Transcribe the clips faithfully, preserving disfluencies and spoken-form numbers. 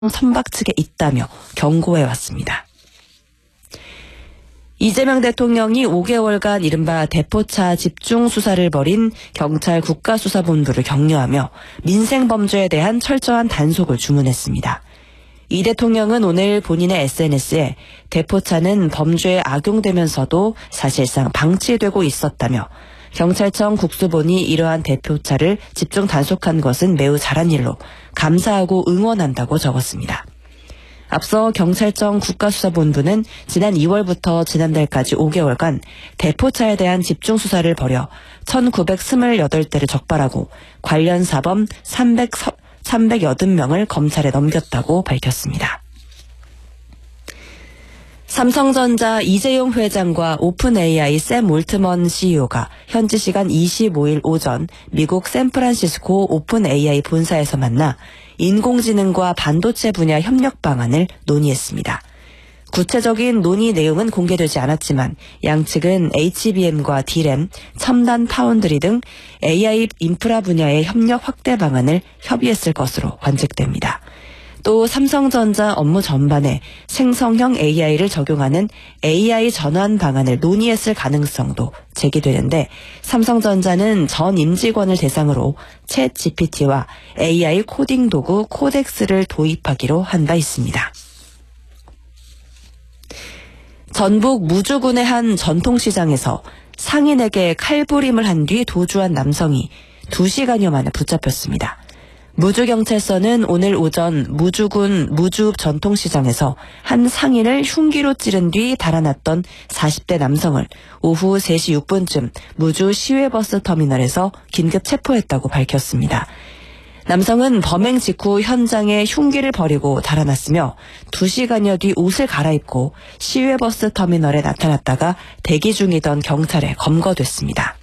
선박 측에 있다며 경고해왔습니다. 이재명 대통령이 오 개월간 이른바 대포차 집중 수사를 벌인 경찰 국가수사본부를 격려하며 민생범죄에 대한 철저한 단속을 주문했습니다. 이 대통령은 오늘 본인의 에스엔에스에 대포차는 범죄에 악용되면서도 사실상 방치되고 있었다며 경찰청 국수본이 이러한 대포차를 집중 단속한 것은 매우 잘한 일로 감사하고 응원한다고 적었습니다. 앞서 경찰청 국가수사본부는 지난 이월부터 지난달까지 오 개월간 대포차에 대한 집중 수사를 벌여 천구백이십팔 대를 적발하고 관련 사범 삼백팔십 명을 검찰에 넘겼다고 밝혔습니다. 삼성전자 이재용 회장과 오픈에이아이 샘 올트먼 씨이오가 현지 시간 이십오일 오전 미국 샌프란시스코 오픈에이아이 본사에서 만나 인공지능과 반도체 분야 협력 방안을 논의했습니다. 구체적인 논의 내용은 공개되지 않았지만 양측은 에이치비엠과 디램, 첨단 파운드리 등 에이아이 인프라 분야의 협력 확대 방안을 협의했을 것으로 관측됩니다. 또 삼성전자 업무 전반에 생성형 에이아이를 적용하는 에이아이 전환 방안을 논의했을 가능성도 제기되는데 삼성전자는 전 임직원을 대상으로 챗 지피티와 에이아이 코딩 도구 코덱스를 도입하기로 한 바 있습니다. 전북 무주군의 한 전통시장에서 상인에게 칼부림을 한 뒤 도주한 남성이 두 시간여 만에 붙잡혔습니다. 무주경찰서는 오늘 오전 무주군 무주 전통시장에서 한 상인을 흉기로 찌른 뒤 달아났던 사십 대 남성을 오후 세 시 육 분쯤 무주 시외버스 터미널에서 긴급 체포했다고 밝혔습니다. 남성은 범행 직후 현장에 흉기를 버리고 달아났으며 두 시간여 뒤 옷을 갈아입고 시외버스 터미널에 나타났다가 대기 중이던 경찰에 검거됐습니다.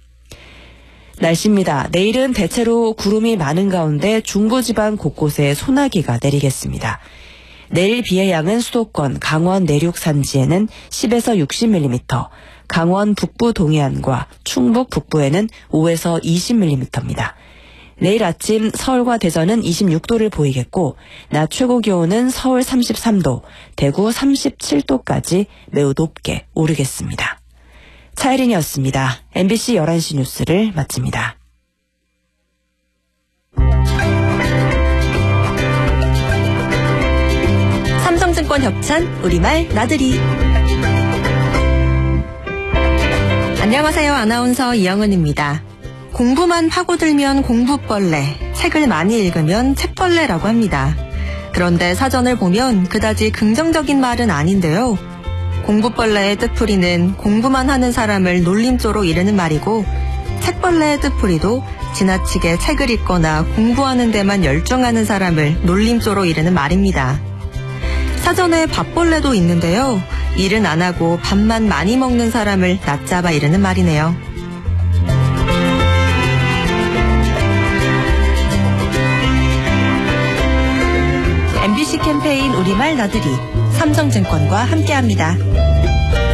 날씨입니다. 내일은 대체로 구름이 많은 가운데 중부지방 곳곳에 소나기가 내리겠습니다. 내일 비의 양은 수도권, 강원 내륙 산지에는 십에서 육십 밀리미터, 강원 북부 동해안과 충북 북부에는 오에서 이십 밀리미터입니다. 내일 아침 서울과 대전은 이십육 도를 보이겠고 낮 최고 기온은 서울 삼십삼 도, 대구 삼십칠 도까지 매우 높게 오르겠습니다. 차혜린이었습니다. 엠비씨 열한 시 뉴스를 마칩니다. 삼성증권 협찬 우리말 나들이. 안녕하세요. 아나운서 이영은입니다. 공부만 파고들면 공부벌레, 책을 많이 읽으면 책벌레라고 합니다. 그런데 사전을 보면 그다지 긍정적인 말은 아닌데요. 공부벌레의 뜻풀이는 공부만 하는 사람을 놀림조로 이르는 말이고 책벌레의 뜻풀이도 지나치게 책을 읽거나 공부하는 데만 열중하는 사람을 놀림조로 이르는 말입니다. 사전에 밥벌레도 있는데요. 일은 안 하고 밥만 많이 먹는 사람을 낮잡아 이르는 말이네요. 엠비씨 캠페인 우리말 나들이 삼성증권과 함께합니다.